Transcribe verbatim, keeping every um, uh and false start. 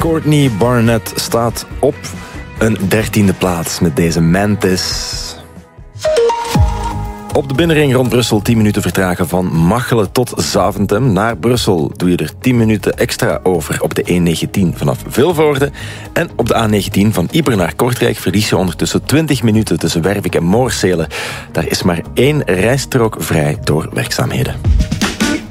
Courtney Barnett staat op een dertiende plaats met deze Mantis. Op de binnenring rond Brussel tien minuten vertragen van Machelen tot Zaventem. Naar Brussel doe je er tien minuten extra over op de E negentien vanaf Vilvoorde. En op de A negentien van Ieper naar Kortrijk verlies je ondertussen twintig minuten tussen Wervik en Moorsele. Daar is maar één rijstrook vrij door werkzaamheden.